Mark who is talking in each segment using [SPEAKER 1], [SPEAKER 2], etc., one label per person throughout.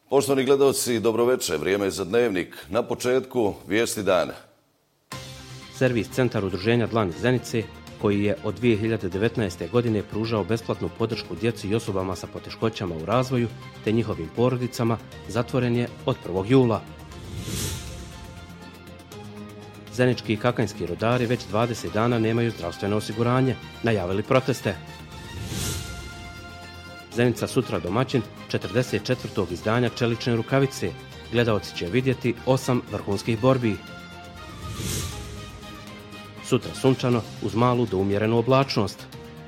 [SPEAKER 1] Poštovani gledalci, dobroveče, vrijeme je za dnevnik. Na početku vijesti dana.
[SPEAKER 2] Servis Centar udruženja Dlan iz Zenice, koji je od 2019. godine pružao besplatnu podršku djeci i osobama sa poteškoćama u razvoju te njihovim porodicama, zatvoren je od 1. jula. Zenički i kakanjski rudari već 20 dana nemaju zdravstveno osiguranje, najavili proteste. Zenica sutra domaćin 44. izdanja Čelične rukavice. Gledaoci će vidjeti 8 vrhunskih borbi. Sutra sunčano uz malu do umjerenu oblačnost.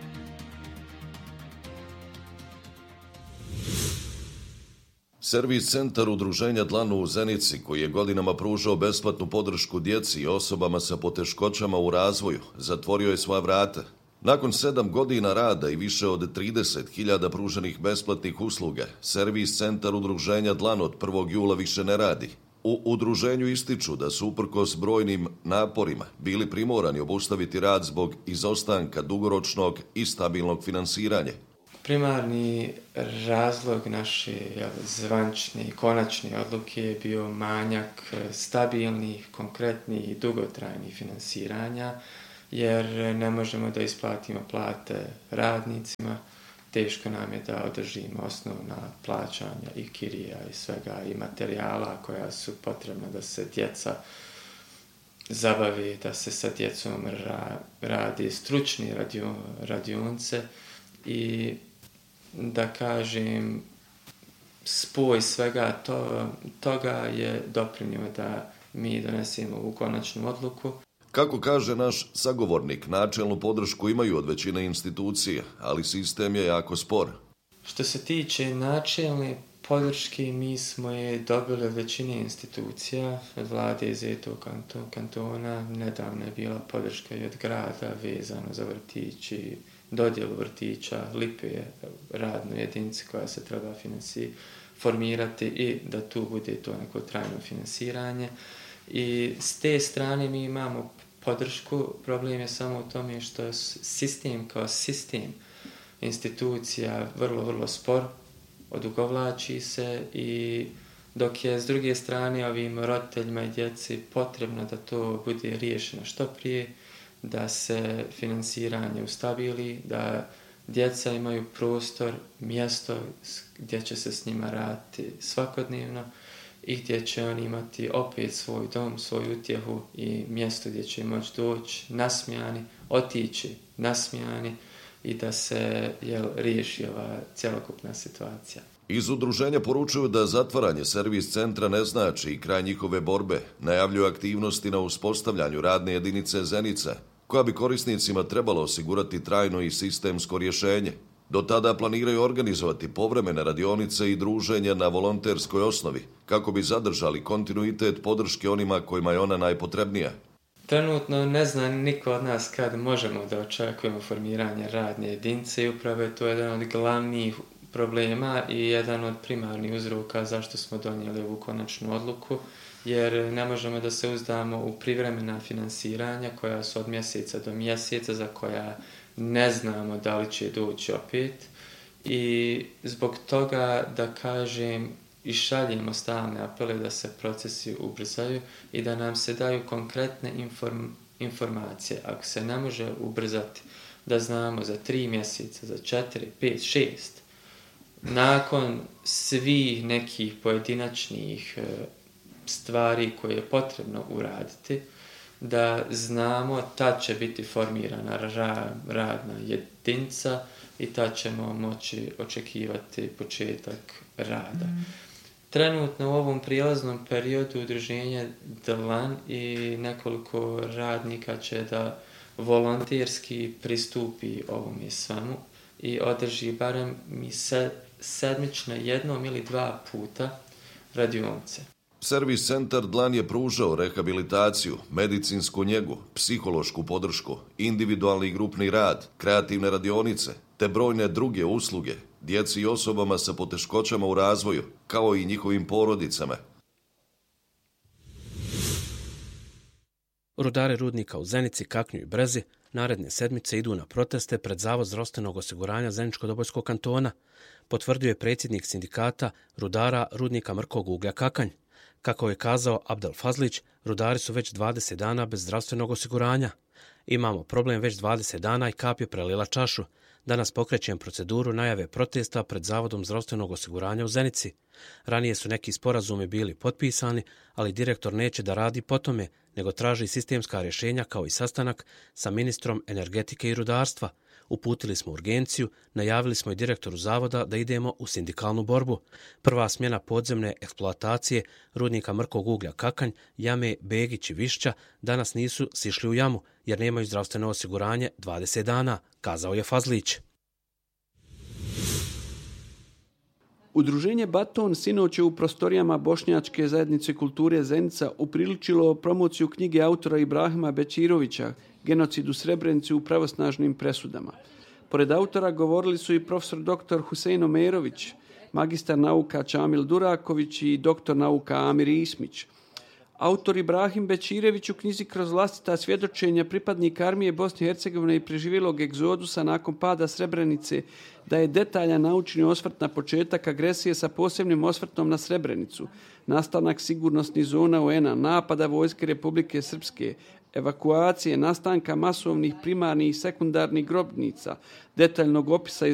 [SPEAKER 1] Servis Centar udruženja Dlan u Zenici, koji je godinama pružao besplatnu podršku djeci i osobama sa poteškoćama u razvoju, zatvorio je svoja vrata. Nakon 7 godina rada i više od 30.000 pruženih besplatnih usluga, Servis Centar udruženja Dlan od 1. jula više ne radi. U udruženju ističu da su uprkos brojnim naporima bili primorani obustaviti rad zbog izostanka dugoročnog i stabilnog finansiranja.
[SPEAKER 3] Primarni razlog naše zvanične i konačne odluke je bio manjak stabilnih, konkretnih i dugotrajnih finansiranja, jer ne možemo da isplatimo plate radnicima, teško nam je da održimo osnovna plaćanja i kirija i svega i materijala koja su potrebna da se djeca zabavi, da se sa djecom radi stručni radionice i da kažem spoj svega toga je doprinio da mi donesemo ovu konačnu odluku.
[SPEAKER 1] Kako kaže naš sagovornik, načelnu podršku imaju od većine institucija, ali sistem je jako spor.
[SPEAKER 3] Što se tiče načelne podrške, mi smo je dobili od većine institucija, od vlade iz Zetog kantona, nedavno je bila podrška i od grada vezano za vrtić i dodjelu vrtića, Lipe je radnu jedinicu koja se treba formirati i da tu bude to neko trajno finansiranje. I s te strane mi imamo podršku, problem je samo u tome što je sistem kao sistem institucija vrlo spor, odugovlači se i dok je s druge strane ovim roditeljima i djeci potrebno da to bude riješeno što prije, da se finansiranje ustabili, da djeca imaju prostor, mjesto gdje će se s njima raditi svakodnevno i gdje će oni imati opet svoj dom, svoju utjehu i mjesto gdje će moći doći nasmijani, otići nasmijani i da se riješi ova cjelokupna situacija.
[SPEAKER 1] Iz udruženja poručuju da zatvaranje servis centra ne znači i kraj njihove borbe. Najavljuju aktivnosti na uspostavljanju radne jedinice Zenica, koja bi korisnicima trebalo osigurati trajno i sistemsko rješenje. Do tada planiraju organizovati povremene radionice i druženja na volonterskoj osnovi, kako bi zadržali kontinuitet podrške onima kojima je ona najpotrebnija.
[SPEAKER 3] Trenutno ne zna niko od nas kad možemo da očekujemo formiranje radne jedinice i upravo je to jedan od glavnih problema i jedan od primarnih uzroka zašto smo donijeli ovu konačnu odluku, jer ne možemo da se uzdamo u privremena finansiranja koja su od mjeseca do mjeseca, za koja ne znamo da li će doći opet i zbog toga da kažem i šaljemo stalne apele da se procesi ubrzaju i da nam se daju konkretne informacije. Ako se ne može ubrzati, da znamo za 3 mjeseca, za 4, 5, 6, nakon svih nekih pojedinačnih stvari koje je potrebno uraditi, da znamo tad će biti formirana radna jedinica i tad ćemo moći očekivati početak rada. Trenutno u ovom prijelaznom periodu udruženje Dlan i nekoliko radnika će da volonterski pristupi ovome svemu i održi barem sedmično 1 ili 2 puta radionice.
[SPEAKER 1] Servis Centar Dlan je pružao rehabilitaciju, medicinsku njegu, psihološku podršku, individualni i grupni rad, kreativne radionice, te brojne druge usluge djeci i osobama sa poteškoćama u razvoju, kao i njihovim porodicama.
[SPEAKER 2] Rudari rudnika u Zenici, Kaknju i Brezi naredne sedmice idu na proteste pred Zavod zdravstvenog osiguranja Zeničko-Dobojskog kantona. potvrdio je predsjednik sindikata rudara rudnika Mrkog uglja Kakanj. Kako je kazao Abdel Fazlić, rudari su već 20 dana bez zdravstvenog osiguranja. Imamo problem već 20 dana i kap je prelila čašu. Danas pokrećem proceduru najave protesta pred Zavodom zdravstvenog osiguranja u Zenici. Ranije su neki sporazumi bili potpisani, ali direktor neće da radi po tome, nego traži sistemska rješenja kao i sastanak sa ministrom energetike i rudarstva. Uputili smo urgenciju, najavili smo i direktoru zavoda da idemo u sindikalnu borbu. Prva smjena podzemne eksploatacije rudnika Mrkog uglja Kakanj, jame Begić i Višća danas nisu sišli u jamu jer nemaju zdravstveno osiguranje 20 dana, kazao je Fazlić.
[SPEAKER 4] Udruženje Baton sinoć je u prostorijama Bošnjačke zajednice kulture Zenica upriličilo promociju knjige autora Ibrahima Bećirovića Genocid u Srebrenici u pravosnažnim presudama. Pored autora govorili su i profesor dr. Husein Omerović, magistar nauka Čamil Duraković i doktor nauka Amir Ismić. Autor Ibrahim Bećirević u knjizi kroz vlastita svjedočenja pripadnika armije Bosne i Hercegovine i preživjelog egzodusa nakon pada Srebrenice daje detaljan naučni osvrt na početak agresije sa posebnim osvrtom na Srebrenicu, nastanak sigurnosnih zona UN-a, napada vojske Republike Srpske, evakuacije, nastanka masovnih primarnih i sekundarnih grobnica, detaljnog opisa